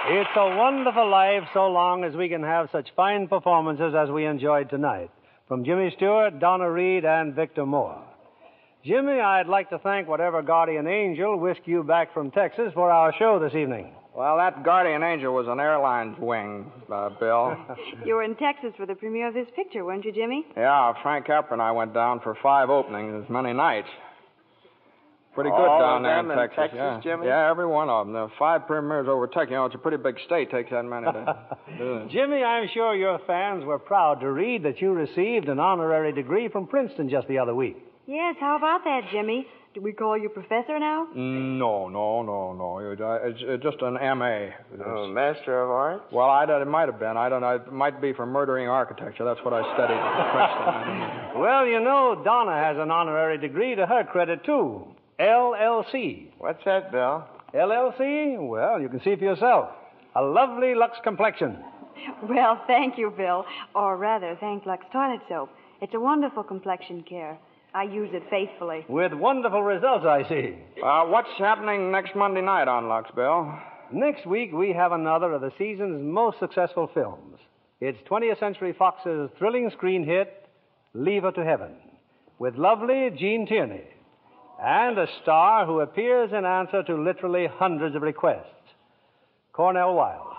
It's a wonderful life so long as we can have such fine performances as we enjoyed tonight. From Jimmy Stewart, Donna Reed, and Victor Moore. Jimmy, I'd like to thank whatever guardian angel whisked you back from Texas for our show this evening. Well, that guardian angel was an airline's wing, Bill. You were in Texas for the premiere of this picture, weren't you, Jimmy? Yeah, Frank Capra and I went down for 5 openings as many nights. Pretty good down there in Texas. Yeah. Jimmy? Yeah, every one of them. The 5 premieres overtake. You know, it's a pretty big state. Takes that many to do it. Jimmy, I'm sure your fans were proud to read that you received an honorary degree from Princeton just the other week. Yes, how about that, Jimmy? Do we call you professor now? No. It's just an M.A. Oh, Master of Arts? Well, it might have been. I don't know. It might be for murdering architecture. That's what I studied at Princeton. Well, you know, Donna has an honorary degree to her credit, too. LLC. What's that, Bill? LLC? Well, you can see for yourself. A lovely Lux complexion. Well, thank you, Bill. Or rather, thank Lux Toilet Soap. It's a wonderful complexion care. I use it faithfully. With wonderful results, I see. What's happening next Monday night on Lux, Bill? Next week, we have another of the season's most successful films. It's 20th Century Fox's thrilling screen hit, Leave Her to Heaven, with lovely Gene Tierney, and a star who appears in answer to literally hundreds of requests, Cornell Wilde.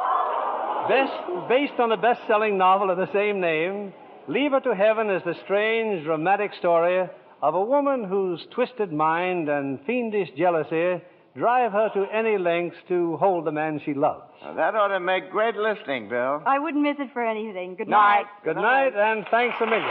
Based on the best-selling novel of the same name, Leave Her to Heaven is the strange, dramatic story of a woman whose twisted mind and fiendish jealousy drive her to any lengths to hold the man she loves. Now, that ought to make great listening, Bill. I wouldn't miss it for anything. Good night. Good night, and thanks a million.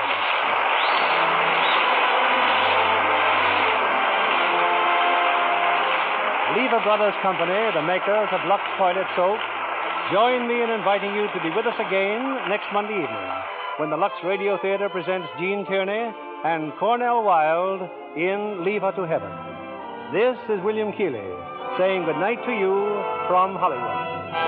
Lever Brothers Company, the makers of Lux Toilet Soap, join me in inviting you to be with us again next Monday evening when the Lux Radio Theater presents Gene Tierney and Cornell Wilde in Leave Her to Heaven. This is William Keighley saying good night to you from Hollywood.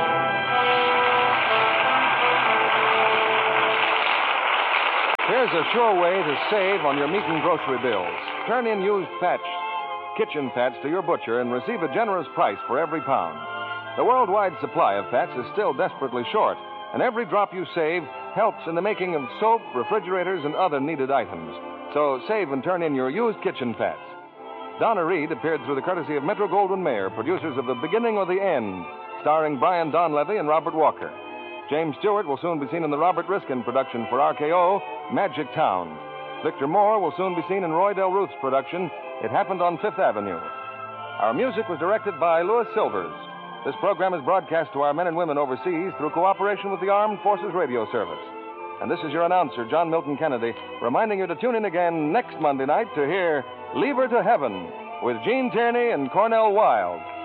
Here's a sure way to save on your meat and grocery bills. Turn in used kitchen fats to your butcher and receive a generous price for every pound. The worldwide supply of fats is still desperately short, and every drop you save helps in the making of soap, refrigerators, and other needed items. So save and turn in your used kitchen fats. Donna Reed appeared through the courtesy of Metro-Goldwyn-Mayer, producers of The Beginning or the End, starring Brian Donlevy and Robert Walker. James Stewart will soon be seen in the Robert Riskin production for RKO, Magic Town. Victor Moore will soon be seen in Roy Del Ruth's production, It Happened on Fifth Avenue. Our music was directed by Louis Silvers. This program is broadcast to our men and women overseas through cooperation with the Armed Forces Radio Service. And this is your announcer, John Milton Kennedy, reminding you to tune in again next Monday night to hear Leave Her to Heaven with Gene Tierney and Cornell Wilde.